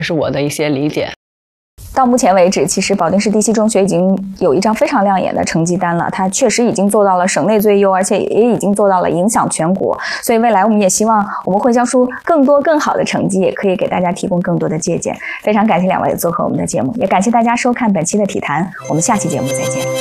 这是我的一些理解。 到目前为止，其实保定市第7中学已经有一张非常亮眼的成绩单了，它确实已经做到了省内最优，而且也已经做到了影响全国。所以未来我们也希望我们会教出更多更好的成绩，也可以给大家提供更多的借鉴。非常感谢两位做客我们的节目，也感谢大家收看本期的体坛，我们下期节目再见。